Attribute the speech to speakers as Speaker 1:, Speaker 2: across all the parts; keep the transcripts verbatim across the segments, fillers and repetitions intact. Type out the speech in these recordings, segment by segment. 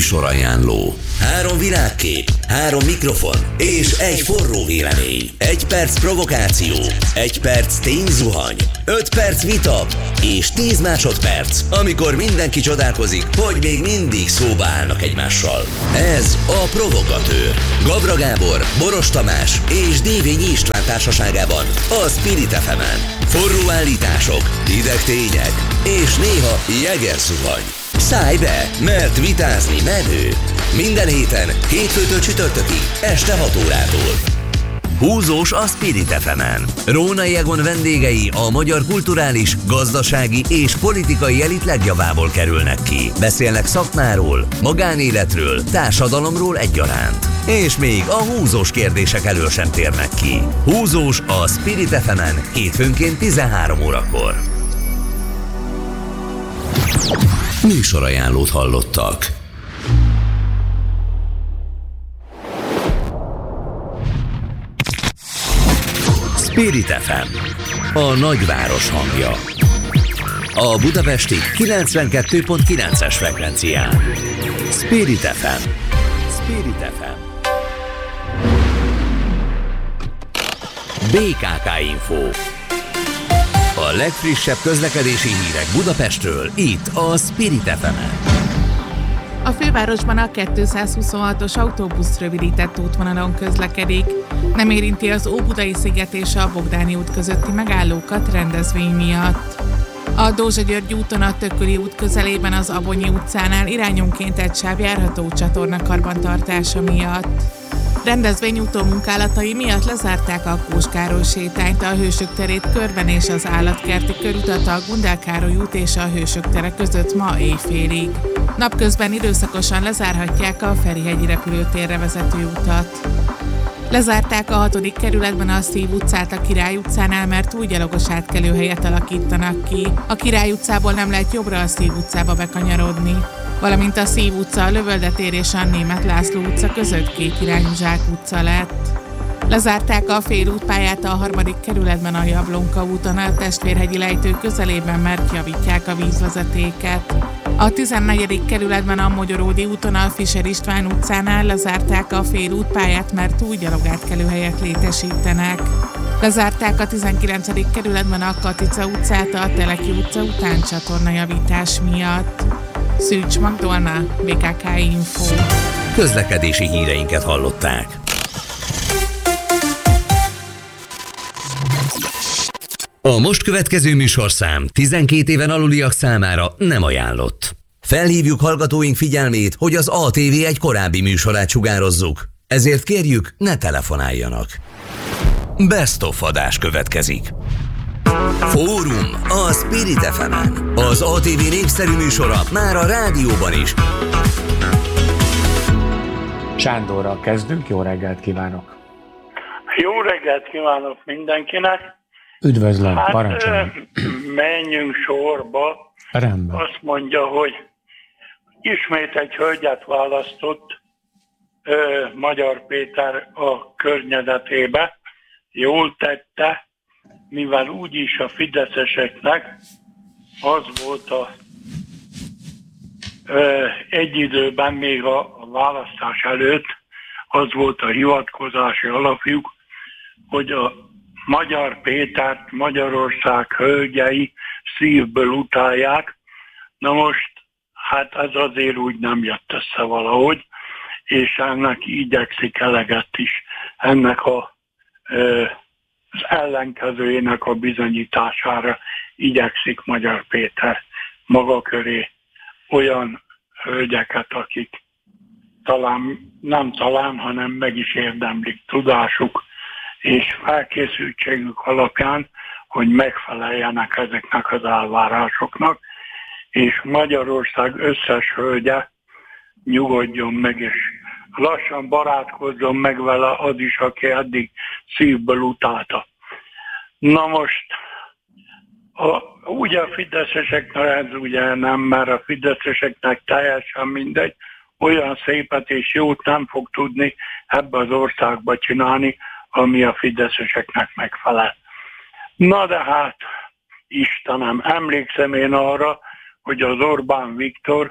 Speaker 1: Műsorajánló. Három világkép, három mikrofon és egy forró vélemény. Egy perc provokáció, egy perc tényzuhany, öt perc vita és tíz másodperc, amikor mindenki csodálkozik, hogy még mindig szóba állnak egymással. Ez a Provokatőr. Gavra Gábor, Boros Tamás és Dévényi István társaságában a Spirit ef emen. Forró állítások, hideg tények és néha jeger zuhany. Szállj be, mert vitázni menő. Minden héten, hétfőtől csütörtökig, este hat órától. Húzós a Spirit ef emen. Rónai Egon vendégei a magyar kulturális, gazdasági és politikai elit legjavából kerülnek ki. Beszélnek szakmáról, magánéletről, társadalomról egyaránt. És még a húzós kérdések elől sem térnek ki. Húzós a Spirit ef emen hétfőnként tizenhárom órakor. Műsorajánlót hallottak. Spirit ef em, a nagyváros hangja. A budapesti kilencvenkettő pont kilences frekvencián. Spirit ef em. Spirit ef em. bé ká ká Info. A legfrissebb közlekedési hírek Budapestről, itt a Spirit ef emen.
Speaker 2: A fővárosban a kétszázhuszonhatos autóbusz rövidített útvonalon közlekedik. Nem érinti az Óbudai sziget és a Bogdáni út közötti megállókat rendezvény miatt. A Dózsa-György úton a Tököli út közelében az Abonyi utcánál irányonként egy sáv járható csatorna karbantartása miatt. Rendezvény utómunkálatai miatt lezárták a Kós Károly sétányt, a Hősök terét körben és az Állatkerti körutat a Gundel Károly út és a Hősök tere között ma éjfélig. Napközben időszakosan lezárhatják a Ferihegyi repülőtérre vezető utat. Lezárták a hatodik kerületben a Szív utcát a Király utcánál, mert új gyalogos átkelőhelyet alakítanak ki. A Király utcából nem lehet jobbra a Szív utcába bekanyarodni. Valamint a Szív utca, a Lövölde tér és a Németh László utca között két irányú Zsák utca lett. Lezárták a félútpályát a harmadik kerületben a Jablonka úton, a Testvérhegyi lejtő közelében, mert javítják a vízvezetéket. A tizennegyedik kerületben a Mogyoródi úton a Fischer István utcánál lezárták a félútpályát, mert új gyalogátkelőhelyet létesítenek. Lezárták a tizenkilencedik kerületben a Katica utcát a Teleki utca után csatornajavítás miatt. Szűcs Magdolna, bé ká ká Info.
Speaker 1: Közlekedési híreinket hallották. A most következő műsorszám tizenkét éven aluliak számára nem ajánlott. Felhívjuk hallgatóink figyelmét, hogy az á té vé egy korábbi műsorát sugározzuk. Ezért kérjük, ne telefonáljanak. Best of adás következik. Fórum a Spirit ef emen. Az á té vé népszerű műsora már a rádióban is.
Speaker 3: Sándorral kezdünk, jó reggelt kívánok!
Speaker 4: Jó reggelt kívánok mindenkinek!
Speaker 3: Üdvözlöm,
Speaker 4: hát,
Speaker 3: parancsoljon!
Speaker 4: Menjünk sorba.
Speaker 3: Rendben.
Speaker 4: Azt mondja, hogy ismét egy hölgyet választott ö, Magyar Péter a környezetébe. Jól tette, mivel úgyis a fideszeseknek az volt a ö, egy időben még a, a választás előtt az volt a hivatkozási alapjuk, hogy a Magyar Pétert Magyarország hölgyei szívből utálják. Na most, hát ez azért úgy nem jött össze valahogy, és ennek igyekszik eleget is, ennek a, az ellenkezőjének a bizonyítására igyekszik Magyar Péter maga köré olyan hölgyeket, akik talán, nem talán, hanem meg is érdemlik tudásuk és felkészültségük alapján, hogy megfeleljenek ezeknek az elvárásoknak, és Magyarország összes hölgye nyugodjon meg, és lassan barátkozzon meg vele az is, aki eddig szívből utálta. Na most, a, ugye a fideszeseknek ez ugye nem, mert a fideszeseknek teljesen mindegy, olyan szépet és jót nem fog tudni ebbe az országba csinálni, ami a fideszeseknek megfelel. Na de hát, Istenem, emlékszem én arra, hogy az Orbán Viktor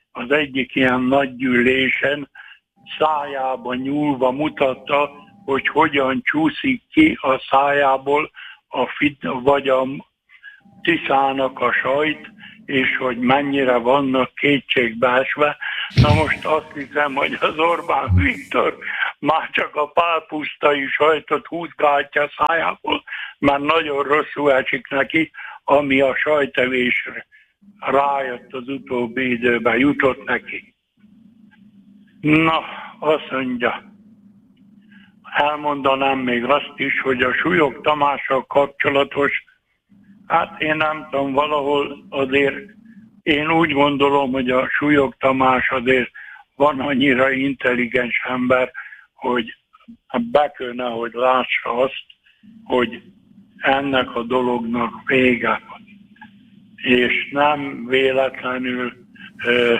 Speaker 4: az egyik ilyen nagy gyűlésen szájába nyúlva mutatta, hogy hogyan csúszik ki a szájából a fit, vagy a Tiszának a sajt, és hogy mennyire vannak kétségbeesve. Na most azt hiszem, hogy az Orbán Viktor már csak a pálpusztai sajtot húzgálja szájából, már nagyon rosszul esik neki, ami a sajtevésre rájött az utóbbi időben, jutott neki. Na, azt mondja, elmondanám még azt is, hogy a Súlyog Tamással kapcsolatos, hát én nem tudom, valahol azért én úgy gondolom, hogy a Súlyog Tamás azért van annyira intelligens ember, hogy be kéne, hogy lássa azt, hogy ennek a dolognak vége van. És nem véletlenül ö,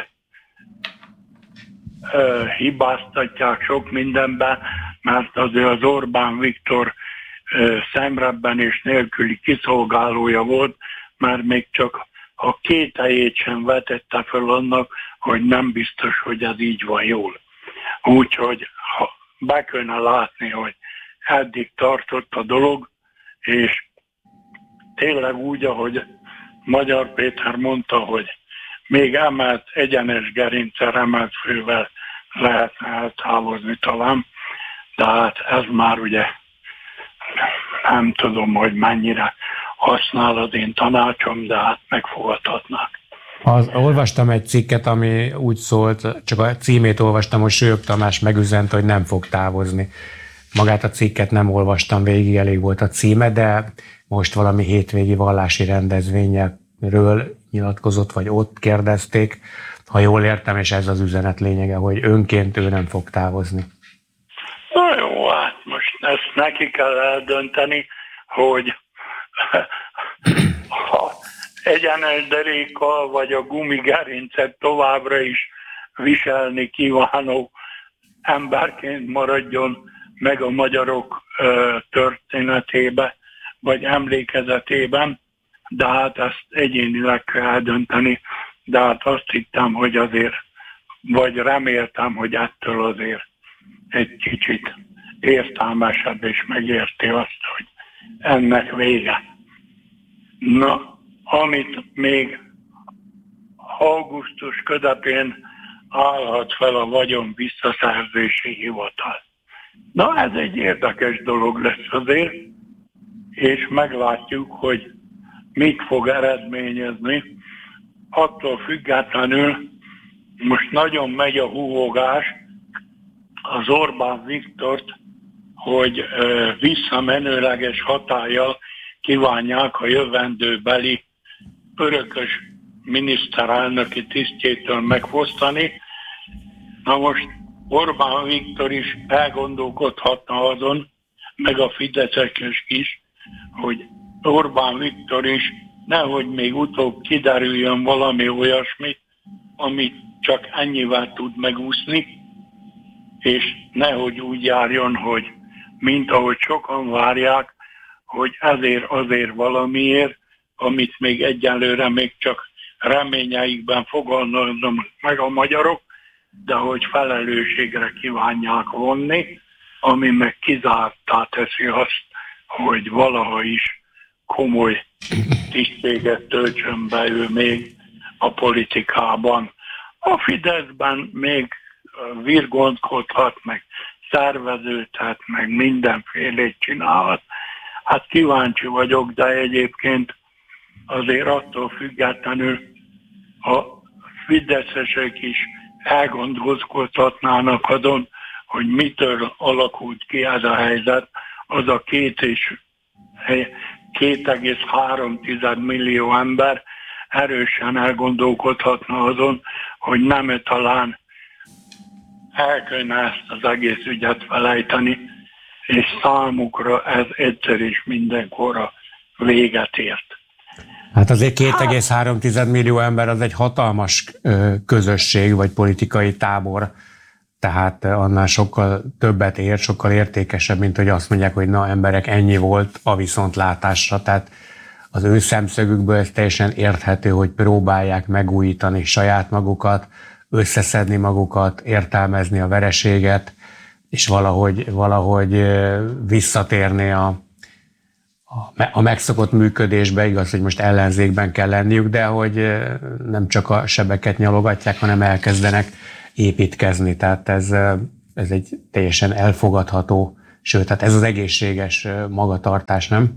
Speaker 4: ö, hibáztatják sok mindenben, mert azért az Orbán Viktor ö, szemrebbenés nélküli kiszolgálója volt, mert még csak a kételyét sem vetette fel annak, hogy nem biztos, hogy ez így van jól. Úgyhogy be kéne látni, hogy eddig tartott a dolog, és tényleg úgy, ahogy Magyar Péter mondta, hogy még emelt, egyenes gerincsel, emelt fővel lehetne eltávozni talán, de hát ez már ugye nem tudom, hogy mennyire használ az én tanácsom, de hát megfogadhatnák.
Speaker 3: Az, olvastam egy cikket, ami úgy szólt, csak a címét olvastam, hogy Súlyog Tamás megüzente, hogy nem fog távozni. Magát a cikket nem olvastam végig, elég volt a címe, de most valami hétvégi vallási rendezvényről nyilatkozott, vagy ott kérdezték, ha jól értem, és ez az üzenet lényege, hogy önként ő nem fog távozni.
Speaker 4: Na jó, hát most ezt neki kell eldönteni, hogy ha egyenes derékkal vagy a gumigerincet továbbra is viselni kívánó emberként maradjon meg a magyarok ö, történetébe, vagy emlékezetében, de hát ezt egyénileg kell eldönteni, de hát azt hittem, hogy azért, vagy reméltem, hogy ettől azért egy kicsit értelmesebb és megérti azt, hogy ennek vége. Na, amit még augusztus közepén állhat fel a vagyon visszaszerzési hivatal. Na, ez egy érdekes dolog lesz azért, és meglátjuk, hogy mit fog eredményezni. Attól függetlenül most nagyon megy a húhogás az Orbán Viktort, hogy visszamenőleges hatállyal kívánják a jövendőbeli örökös miniszterelnöki tisztjétől megfosztani. Na most Orbán Viktor is elgondolkodhatna azon, meg a fideszes is, hogy Orbán Viktor is nehogy még utóbb kiderüljön valami olyasmi, amit csak ennyivel tud megúszni, és nehogy úgy járjon, hogy mint ahogy sokan várják, hogy ezért azért valamiért, amit még egyelőre még csak reményeikben fogalmaznak meg a magyarok, de hogy felelősségre kívánják vonni, ami meg kizártá teszi azt, hogy valaha is komoly tisztséget töltsön be ő még a politikában. A Fideszben még virgontkodhat, meg szerveződhet, meg mindenfélét csinálhat. Hát kíváncsi vagyok, de egyébként azért attól függetlenül a fideszesek is elgondolkodhatnának azon, hogy mitől alakult ki ez a helyzet, az a két és két egész három millió ember erősen elgondolkodhatna azon, hogy nem talán el kéne ezt az egész ügyet felejteni, és számukra ez egyszer és mindenkorra véget ért.
Speaker 3: Hát azért két egész három millió ember az egy hatalmas közösség, vagy politikai tábor, tehát annál sokkal többet ér, sokkal értékesebb, mint hogy azt mondják, hogy na emberek, ennyi volt a viszontlátásra. Tehát az ő szemszögükből ez teljesen érthető, hogy próbálják megújítani saját magukat, összeszedni magukat, értelmezni a vereséget, és valahogy, valahogy visszatérni a, a, a megszokott működésbe. Igaz, hogy most ellenzékben kell lenniük, de hogy nem csak a sebeket nyalogatják, hanem elkezdenek építkezni. Tehát ez, ez egy teljesen elfogadható, sőt, tehát ez az egészséges magatartás, nem?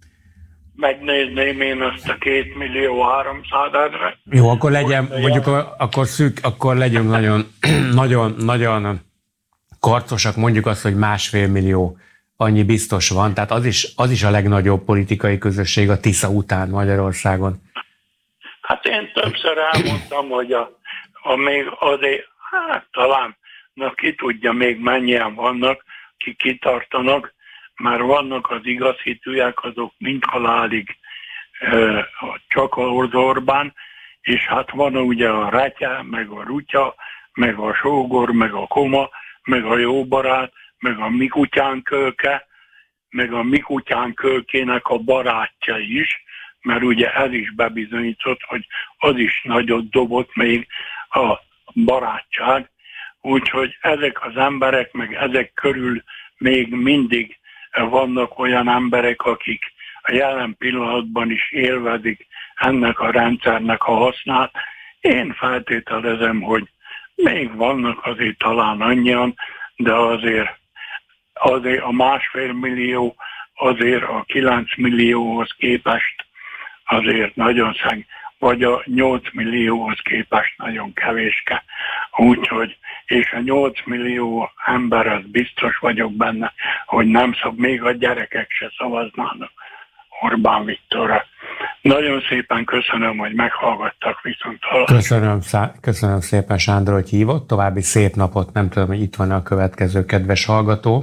Speaker 4: Megnézném én azt a két millió háromszázezret.
Speaker 3: Jó, akkor legyen, mondjuk akkor szűk, akkor legyünk nagyon, nagyon, nagyon karcosak, mondjuk azt, hogy másfél millió, annyi biztos van, tehát az is, az is a legnagyobb politikai közösség a Tisza után Magyarországon.
Speaker 4: Hát én többször elmondtam, hogy a, a még azért, hát talán, na ki tudja még mennyien vannak, ki kitartanak, már vannak az igaz hitűek, azok mind halálig e, csak az Orbán, és hát van ugye a Retye, meg a Rutya, meg a Sógor, meg a Koma, meg a Jóbarát, meg a mi kutyánk kölke, meg a mi kutyánk kölkének a barátja is, mert ugye ez is bebizonyított, hogy az is nagyot dobott még a barátság, úgyhogy ezek az emberek, meg ezek körül még mindig vannak olyan emberek, akik a jelen pillanatban is élvezik ennek a rendszernek a hasznát. Én feltételezem, hogy még vannak azért talán annyian, de azért, azért a másfél millió azért a kilenc millióhoz képest azért nagyon szeg, vagy a nyolc millióhoz képest nagyon kevéske. Úgyhogy, és a nyolc millió ember, az biztos vagyok benne, hogy nem szab, még a gyerekek se szavaznának Orbán Viktorra. Nagyon szépen köszönöm, hogy meghallgattak, viszont hallásra.
Speaker 3: Köszönöm, köszönöm szépen, Sándor, hogy hívott. További szép napot, nem tudom, hogy itt van a következő kedves hallgató.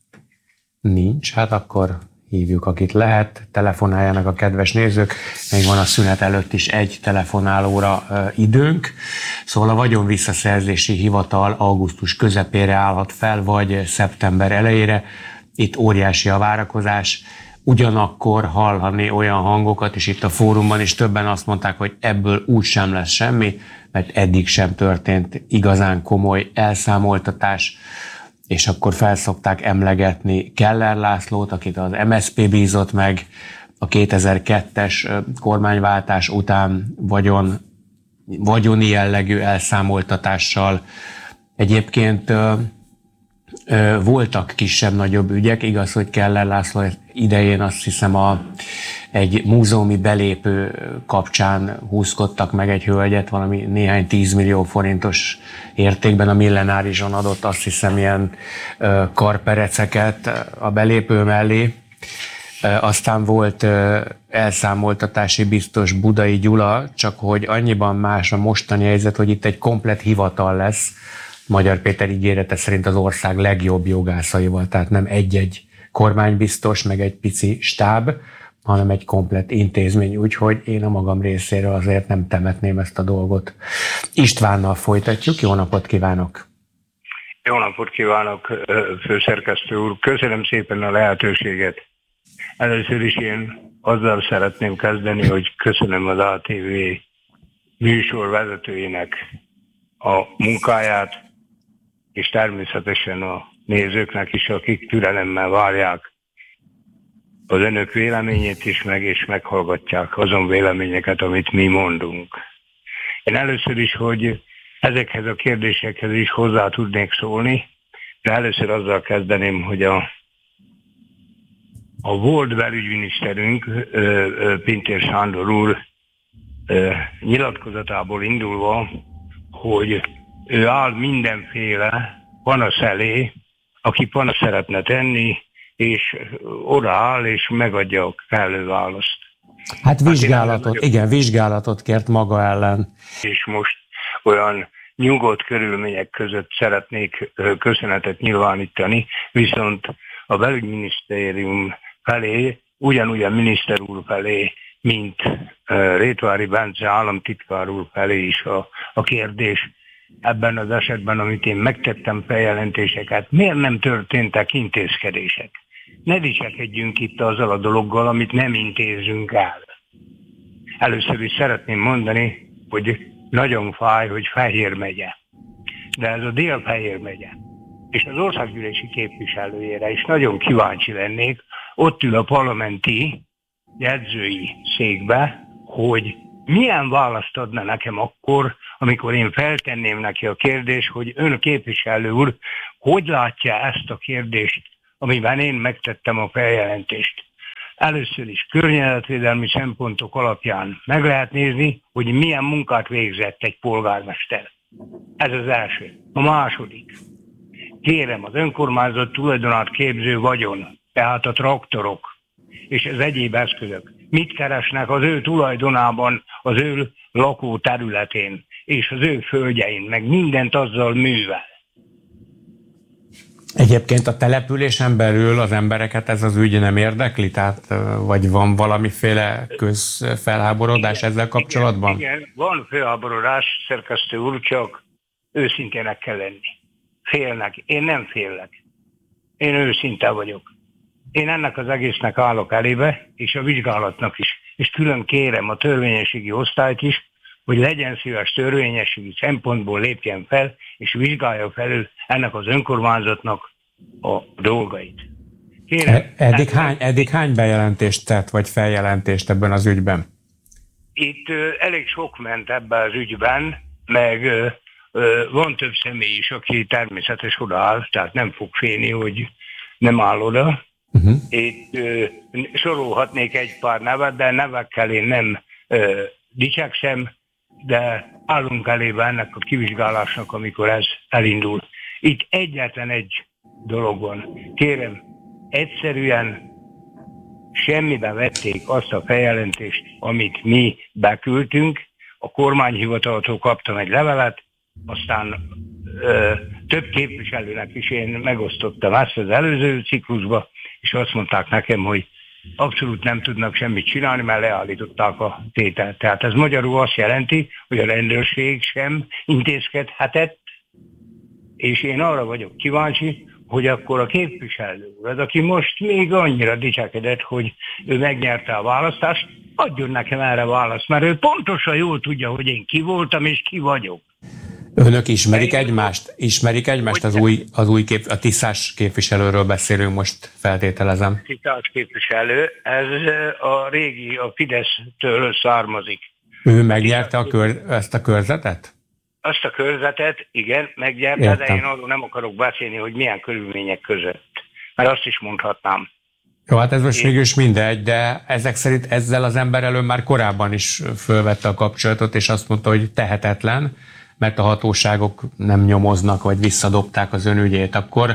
Speaker 3: Nincs, hát akkor hívjuk, akit lehet, telefonáljanak a kedves nézők, még van a szünet előtt is egy telefonálóra időnk, szóval a vagyonvisszaszerzési hivatal augusztus közepére állhat fel, vagy szeptember elejére, itt óriási a várakozás, ugyanakkor hallani olyan hangokat, és itt a fórumban is többen azt mondták, hogy ebből úgy sem lesz semmi, mert eddig sem történt igazán komoly elszámoltatás, és akkor felszokták emlegetni Keller Lászlót, akit az em es zé pé bízott meg a kétezer-kettes kormányváltás után vagyon, vagyoni jellegű elszámoltatással. Egyébként ö, ö, voltak kisebb-nagyobb ügyek, igaz, hogy Keller László idején azt hiszem a, egy múzeumi belépő kapcsán húzkodtak meg egy hölgyet, valami néhány tízmillió forintos értékben a Millenárison adott, azt hiszem, ilyen ö, karpereceket a belépő mellé. Ö, aztán volt ö, elszámoltatási biztos Budai Gyula, csak hogy annyiban más a mostani helyzet, hogy itt egy komplett hivatal lesz, Magyar Péter ígérete szerint az ország legjobb jogászaival, tehát nem egy-egy kormánybiztos, meg egy pici stáb, hanem egy komplett intézmény, úgyhogy én a magam részéről azért nem temetném ezt a dolgot. Istvánnal folytatjuk, jó napot kívánok!
Speaker 5: Jó napot kívánok, főszerkesztő úr! Köszönöm szépen a lehetőséget. Először is én azzal szeretném kezdeni, hogy köszönöm az á té vé műsor vezetőjének a munkáját, és természetesen a nézőknek is, akik türelemmel várják az önök véleményét is meg, és meghallgatják azon véleményeket, amit mi mondunk. Én először is, hogy ezekhez a kérdésekhez is hozzá tudnék szólni, de először azzal kezdeném, hogy a, a volt belügyminiszterünk, Pintér Sándor úr nyilatkozatából indulva, hogy ő áll mindenféle panasz elé, aki panasz szeretne tenni, és odaáll, és megadja a kellő választ.
Speaker 3: Hát vizsgálatot, hát igen, vizsgálatot kért maga ellen.
Speaker 5: És most olyan nyugodt körülmények között szeretnék köszönetet nyilvánítani, viszont a belügyminisztérium felé, ugyanúgy a miniszter úr felé, mint Rétvári Bence államtitkár úr felé is a, a kérdés. Ebben az esetben, amit én megtettem feljelentéseket, miért nem történtek intézkedések? Ne dicsekedjünk itt azzal a dologgal, amit nem intézünk el. Először is szeretném mondani, hogy nagyon fáj, hogy Fehér megye. De ez a Dél-Fehér megye. És az országgyűlési képviselőjére is nagyon kíváncsi lennék, ott ül a parlamenti jegyzői székbe, hogy milyen választ adna nekem akkor, amikor én feltenném neki a kérdést, hogy ön képviselő úr, hogy látja ezt a kérdést, amiben én megtettem a feljelentést. Először is környezetvédelmi szempontok alapján meg lehet nézni, hogy milyen munkát végzett egy polgármester. Ez az első. A második. Kérem, az önkormányzat tulajdonát képző vagyon, tehát a traktorok és az egyéb eszközök, mit keresnek az ő tulajdonában, az ő lakóterületén és az ő földjein, meg mindent azzal művel.
Speaker 3: Egyébként a településen belül az embereket ez az ügy nem érdekli? Tehát, vagy van valamiféle közfelháborodás igen, ezzel kapcsolatban?
Speaker 5: Igen, igen, van felháborodás, szerkesztő úr, csak őszintének kell lenni. Félnek. Én nem félek. Én őszinte vagyok. Én ennek az egésznek állok elébe, és a vizsgálatnak is. És külön kérem a törvényességi osztályt is, hogy legyen szíves törvényességi szempontból lépjen fel, és vizsgálja felül ennek az önkormányzatnak a dolgait.
Speaker 3: Kérem, eddig, hány, eddig hány bejelentést tett, vagy feljelentést ebben az ügyben?
Speaker 5: Itt uh, elég sok ment ebben az ügyben, meg uh, uh, van több személy is, aki természetes odaáll, tehát nem fog félni, hogy nem áll oda. Uh-huh. Itt uh, sorolhatnék egy pár nevet, de nevekkel én nem uh, dicsekszem, de állunk elébe ennek a kivizsgálásnak, amikor ez elindul. Itt egyetlen egy dolog van. Kérem, egyszerűen semmibe vették azt a feljelentést, amit mi beküldtünk. A kormányhivataltól kaptam egy levelet, aztán ö, több képviselőnek is én megosztottam ezt az előző ciklusba, és azt mondták nekem, hogy abszolút nem tudnak semmit csinálni, mert leállították a tételt. Tehát ez magyarul azt jelenti, hogy a rendőrség sem intézkedhetett, és én arra vagyok kíváncsi, hogy akkor a képviselő, az, aki most még annyira dicsekedett, hogy ő megnyerte a választást, adjon nekem erre választ, mert ő pontosan jól tudja, hogy én ki voltam és ki vagyok.
Speaker 3: Önök ismerik egymást? Ismerik egymást az új, az új kép, a tisztás képviselőről beszélünk most, feltételezem.
Speaker 5: Tisztás képviselő, ez a régi, a Fidesztől származik.
Speaker 3: Ő megnyerte a kör, ezt a körzetet?
Speaker 5: Azt a körzetet, igen, megnyerte, értem. De én arról nem akarok beszélni, hogy milyen körülmények között. Mert azt is mondhatnám.
Speaker 3: Jó, hát ez most mégis mindegy, de ezek szerint ezzel az ember elől már korábban is fölvette a kapcsolatot, és azt mondta, hogy tehetetlen, mert a hatóságok nem nyomoznak, vagy visszadobták az önügyét, akkor...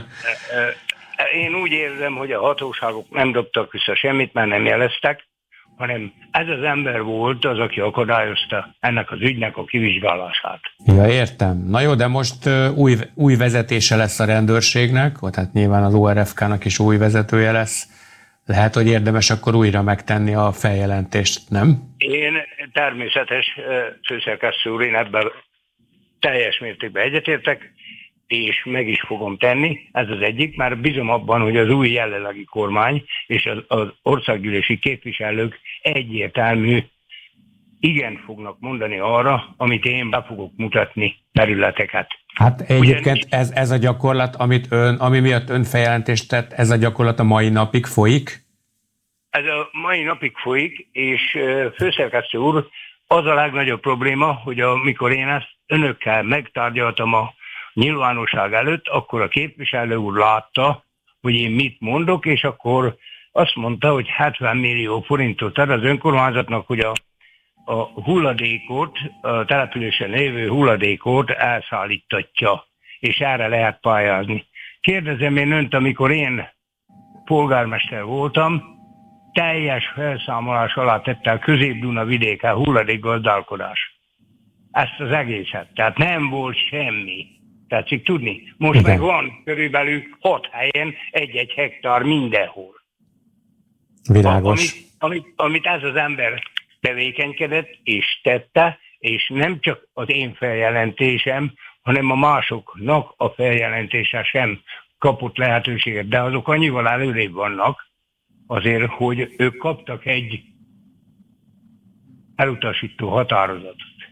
Speaker 5: Én úgy érzem, hogy a hatóságok nem dobtak vissza semmit, mert nem jeleztek, hanem ez az ember volt az, aki akadályozta ennek az ügynek a kivizsgálását.
Speaker 3: Ja, értem. Na jó, de most uh, új, új vezetése lesz a rendőrségnek, tehát nyilván az o er ef ká-nak is új vezetője lesz. Lehet, hogy érdemes akkor újra megtenni a feljelentést, nem?
Speaker 5: Én természetes főszerkesztő úr, én ebben teljes mértékben egyetértek, és meg is fogom tenni, ez az egyik, mert bízom abban, hogy az új jelenlegi kormány és az, az országgyűlési képviselők egyértelmű igen fognak mondani arra, amit én be fogok mutatni területeket.
Speaker 3: Hát egyébként ez, ez a gyakorlat, amit ön, ami miatt ön feljelentést tett, ez a gyakorlat a mai napig folyik?
Speaker 5: Ez a mai napig folyik, és főszerkesztő úr, az a legnagyobb probléma, hogy amikor én ezt önökkel megtárgyaltam a nyilvánosság előtt, akkor a képviselő úr látta, hogy én mit mondok, és akkor azt mondta, hogy hetven millió forintot ad az önkormányzatnak, hogy a, a hulladékot, a településen lévő hulladékot elszállítatja, és erre lehet pályázni. Kérdezem én önt, amikor én polgármester voltam, teljes felszámolás alá tette a Közép-Duna vidéken hulladékgazdálkodás. Ezt az egészet. Tehát nem volt semmi. Tetszik tudni? Most igen. Meg van körülbelül hat helyen egy-egy hektár mindenhol.
Speaker 3: Világos.
Speaker 5: Amit, amit, amit ez az ember tevékenykedett és tette, és nem csak az én feljelentésem, hanem a másoknak a feljelentése sem kapott lehetőséget, de azok annyival előrébb vannak, azért, hogy ők kaptak egy elutasító határozatot.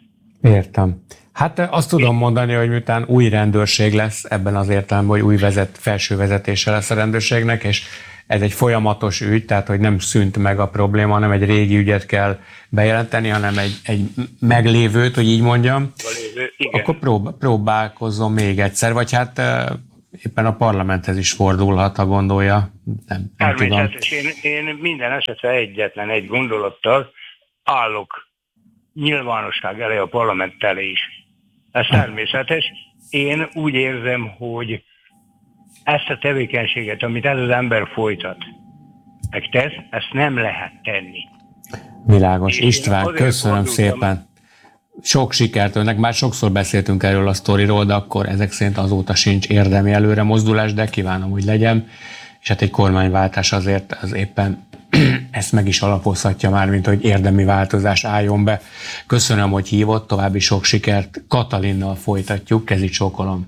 Speaker 3: Értem. Hát azt tudom mondani, hogy miután új rendőrség lesz, ebben az értelemben, hogy új vezet, felső vezetése lesz a rendőrségnek, és ez egy folyamatos ügy, tehát hogy nem szűnt meg a probléma, nem egy régi ügyet kell bejelenteni, hanem egy, egy meglévőt, hogy így mondjam,
Speaker 5: Lévő,
Speaker 3: akkor prób- próbálkozzon még egyszer, vagy hát éppen a parlamenthez is fordulhat, ha gondolja. Nem, nem tudom.
Speaker 5: Én, én minden esetre egyetlen egy gondolattal állok nyilvánosság elé, a parlament elé is. Ez természetes. Én úgy érzem, hogy ezt a tevékenységet, amit ez az ember folytat, meg tesz, ezt nem lehet tenni.
Speaker 3: Világos.
Speaker 5: És
Speaker 3: István, köszönöm
Speaker 5: fordultam.
Speaker 3: szépen. Sok sikert önnek, már sokszor beszéltünk erről a sztoriról, de akkor ezek szerint azóta sincs érdemi előre mozdulás, de kívánom, hogy legyen. És hát egy kormányváltás azért az éppen ezt meg is alapozhatja már, mint hogy érdemi változás álljon be. Köszönöm, hogy hívott, további sok sikert. Katalinnal folytatjuk, kezit csókolom.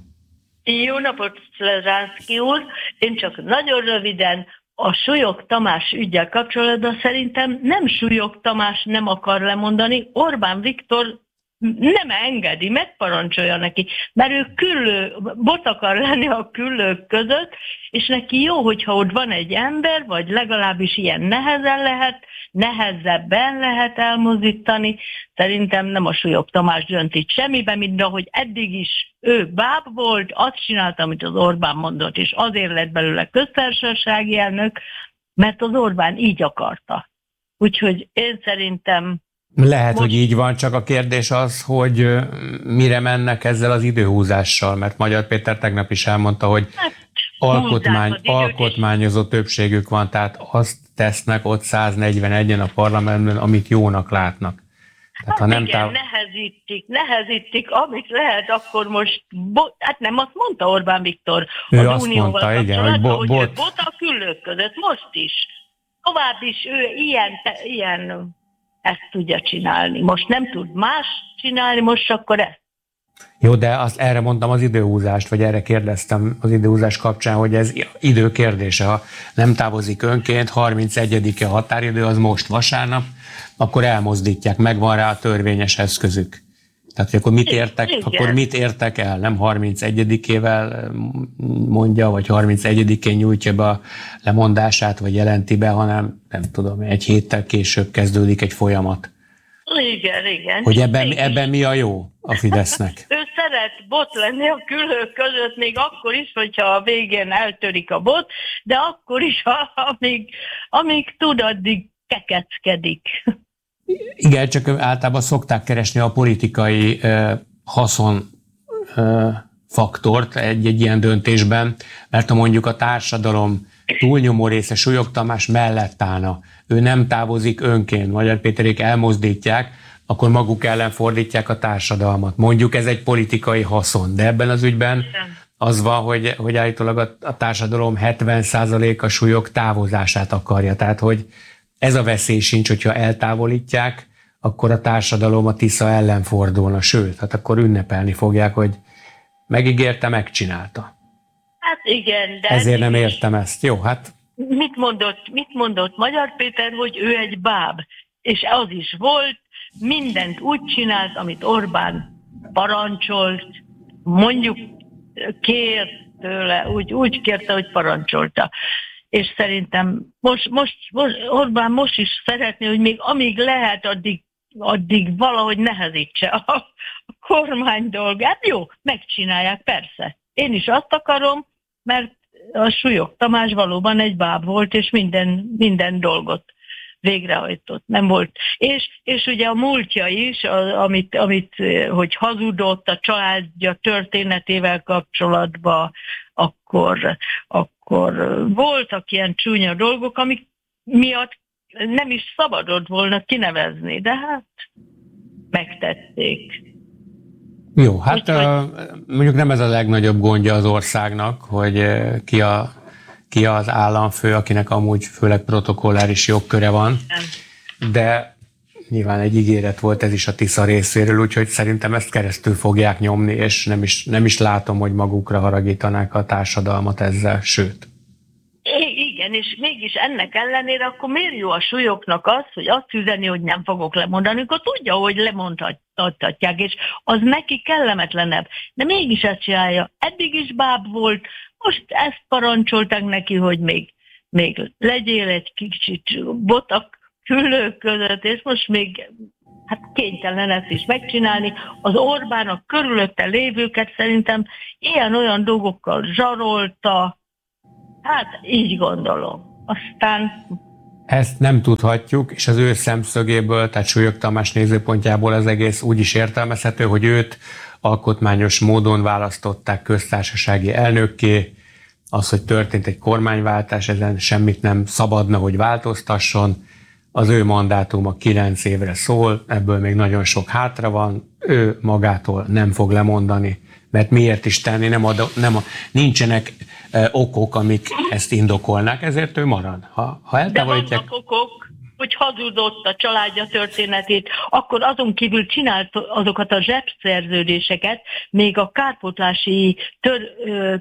Speaker 6: Jó napot, Szlezsánszky úr! Én csak nagyon röviden a Súlyog Tamás üggyel kapcsolatban szerintem nem Súlyog Tamás nem akar lemondani, Orbán Viktor nem engedi, megparancsolja neki, mert ő küllő, bot akar lenni a küllők között, és neki jó, hogyha ott van egy ember, vagy legalábbis ilyen nehezen lehet, nehezebben lehet elmozdítani. Szerintem nem a Súlyog Tamás dönt itt semmiben, mint ahogy eddig is ő báb volt, azt csinálta, amit az Orbán mondott, és azért lett belőle köztársasági elnök, mert az Orbán így akarta. Úgyhogy én szerintem
Speaker 3: Lehet,
Speaker 6: Most...
Speaker 3: hogy így van, csak a kérdés az, hogy mire mennek ezzel az időhúzással, mert Magyar Péter tegnap is elmondta, hogy
Speaker 6: hát,
Speaker 3: alkotmány, alkotmányozó többségük van, tehát azt tesznek ott száznegyvenegyen a parlamentben, amit jónak látnak. Tehát,
Speaker 6: hát
Speaker 3: ha nem
Speaker 6: igen,
Speaker 3: táv...
Speaker 6: nehezítik, nehezítik, amit lehet, akkor most, bo- hát nem azt mondta Orbán Viktor
Speaker 3: Ő
Speaker 6: az
Speaker 3: azt
Speaker 6: Unióval
Speaker 3: mondta, igen, hogy bo-
Speaker 6: hogy
Speaker 3: bot.
Speaker 6: ő bot a küllők között, most is. Tovább is ő ilyen, ilyen ezt tudja csinálni. Most nem tud más csinálni, most akkor ezt.
Speaker 3: Jó, de azt erre mondtam az időhúzást, vagy erre kérdeztem az időhúzás kapcsán, hogy ez idő kérdése. Ha nem távozik önként, harmincegyedike a határidő, az most vasárnap, akkor elmozdítják, megvan rá a törvényes eszközük. Tehát, hogy akkor mit értek,
Speaker 6: Igen.
Speaker 3: akkor mit értek el? Nem harmincegyedikével mondja, vagy harmincegyedikén nyújtja be a lemondását, vagy jelenti be, hanem nem tudom, egy héttel később kezdődik egy folyamat.
Speaker 6: Igen, igen.
Speaker 3: Hogy ebben,
Speaker 6: Igen.
Speaker 3: ebben mi a jó a Fidesznek?
Speaker 6: Ő szeret bot lenni a küllők között, még akkor is, hogyha a végén eltörik a bot, de akkor is, amíg, amíg tud, addig kekeckedik.
Speaker 3: Igen, csak általában szokták keresni a politikai uh, haszon uh, faktort egy-egy ilyen döntésben, mert ha mondjuk a társadalom túlnyomó része Súlyog Tamás mellett állna, ő nem távozik önként, Magyar Péterék elmozdítják, akkor maguk ellen fordítják a társadalmat. Mondjuk ez egy politikai haszon, de ebben az ügyben az van, hogy, hogy állítólag a, a társadalom hetven százaléka Súlyog távozását akarja, tehát hogy ez a veszély sincs, hogyha eltávolítják, akkor a társadalom a Tisza ellen fordulna, sőt, hát akkor ünnepelni fogják, hogy megígérte, megcsinálta.
Speaker 6: Hát igen, de...
Speaker 3: Ezért nem értem ezt. Jó, hát...
Speaker 6: Mit mondott, mit mondott Magyar Péter, hogy ő egy báb, és az is volt, mindent úgy csinált, amit Orbán parancsolt, mondjuk kért tőle, úgy, úgy kérte, hogy parancsolta. És szerintem most, most, most Orbán most is szeretné, hogy még amíg lehet, addig, addig valahogy nehezítse a, a kormány dolgát. Jó, megcsinálják, persze. Én is azt akarom, mert a Súlyog Tamás valóban egy báb volt, és minden, minden dolgot végrehajtott. Nem volt. És, és ugye a múltja is, a, amit, amit, hogy hazudott a családja történetével kapcsolatban, akkor, akkor voltak ilyen csúnya dolgok, amik miatt nem is szabadott volna kinevezni, de hát megtették.
Speaker 3: Jó, hát
Speaker 6: Úgyhogy...
Speaker 3: mondjuk nem ez a legnagyobb gondja az országnak, hogy ki, a, ki az államfő, akinek amúgy főleg protokolláris jogköre van, de nyilván egy ígéret volt ez is a Tisza részéről, úgyhogy szerintem ezt keresztül fogják nyomni, és nem is, nem is látom, hogy magukra haragítanák a társadalmat ezzel, sőt.
Speaker 6: Igen, és mégis ennek ellenére akkor miért jó a súlyoknak az, hogy azt üzeni, hogy nem fogok lemondani, akkor tudja, hogy lemondhatják, és az neki kellemetlenebb. De mégis ezt csinálja. Eddig is báb volt, most ezt parancsolták neki, hogy még, még legyél egy kicsit botak küllők között, és most még hát kénytelen ezt is megcsinálni. Az Orbán a körülötte lévőket szerintem ilyen-olyan dolgokkal zsarolta, hát így gondolom. Aztán...
Speaker 3: Ezt nem tudhatjuk, és az ő szemszögéből, tehát Súlyog Tamás nézőpontjából az egész úgy is értelmezhető, hogy őt alkotmányos módon választották köztársasági elnökké, az, hogy történt egy kormányváltás, ezen semmit nem szabadna, hogy változtasson. Az ő mandátuma kilenc évre szól, ebből még nagyon sok hátra van, ő magától nem fog lemondani, mert miért is tenni, nem ad, nem a, nincsenek e, okok, amik ezt indokolnák, ezért ő marad. Ha, ha eltávolítják...
Speaker 6: De vannak okok, hogy hazudott a családja történetét, akkor azon kívül csinált azokat a zsebszerződéseket, még a kárpótlási tör, ö,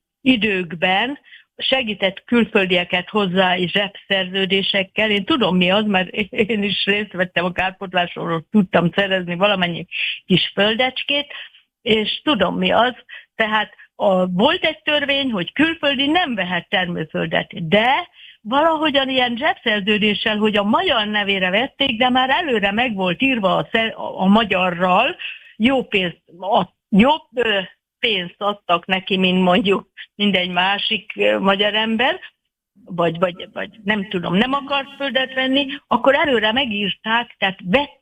Speaker 6: időkben, segített külföldieket hozzá és zsebszerződésekkel. Én tudom mi az, mert én is részt vettem a kárpótlásról, tudtam szerezni valamennyi kis földecskét, és tudom mi az. Tehát a, volt egy törvény, hogy külföldi nem vehet termőföldet, de valahogyan ilyen zsebszerződéssel, hogy a magyar nevére vették, de már előre meg volt írva a, a, a magyarral, jó pénzt, a jobb pénzt adtak neki, mint mondjuk mindegy másik magyar ember, vagy, vagy, vagy nem tudom, nem akart földet venni, akkor előre megírták, tehát vett,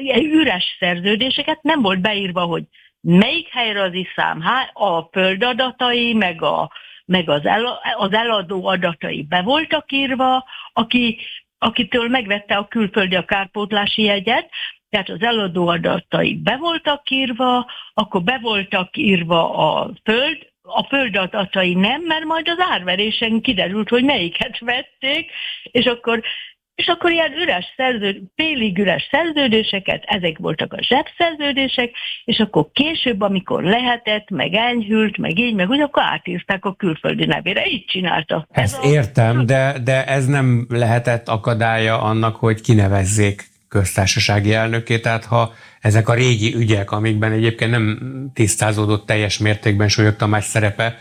Speaker 6: üres szerződéseket, nem volt beírva, hogy melyik helyrajzi szám, a földadatai, meg, a, meg az, el, az eladó adatai be voltak írva, aki, akitől megvette a külföldi a kárpótlási jegyet, tehát az eladó adatai be voltak írva, akkor be voltak írva a föld, a földadatai nem, mert majd az árverésen kiderült, hogy melyiket vették, és akkor, és akkor ilyen üres szerződ, félig üres szerződéseket, ezek voltak a zsebszerződések, és akkor később, amikor lehetett, meg enyhült, meg így, meg úgy, akkor átírták a külföldi nevére. Így csinálta.
Speaker 3: Ezt ez értem, a... de, de ez nem lehetett akadálya annak, hogy kinevezzék köztársasági elnökét, tehát ha ezek a régi ügyek, amikben egyébként nem tisztázódott teljes mértékben Súlyog Tamás szerepe,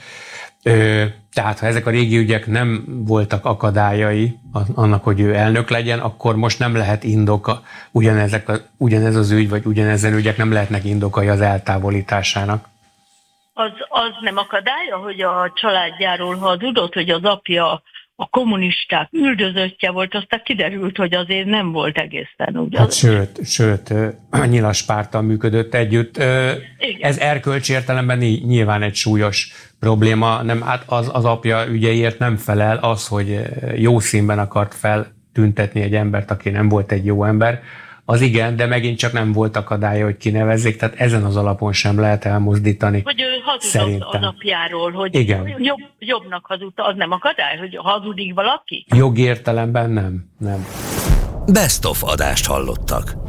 Speaker 3: tehát ha ezek a régi ügyek nem voltak akadályai annak, hogy ő elnök legyen, akkor most nem lehet indoka, ugyanezek a, ugyanez az ügy, vagy ugyanezen ügyek nem lehetnek indokai az eltávolításának.
Speaker 6: Az, az nem akadálya, hogy a családjáról hazudott, hogy az apja a kommunisták üldözöttje volt, aztán kiderült, hogy azért nem volt egészen úgy.
Speaker 3: Hát sőt, sőt, a Nyilas párttal működött együtt. Igen. Ez erkölcsi értelemben nyilván egy súlyos probléma, nem, hát az, az apja ügyeiért nem felel az, hogy jó színben akart feltüntetni egy embert, aki nem volt egy jó ember. Az igen, de megint csak nem volt akadálya, hogy kinevezzék, tehát ezen az alapon sem lehet elmozdítani.
Speaker 6: Hogy ő hazudott az apjáról, hogy
Speaker 3: igen.
Speaker 6: Jobb, jobbnak hazudta, az nem akadály, hogy hazudik valaki?
Speaker 3: Jogi értelemben nem, nem.
Speaker 1: Best of adást hallottak.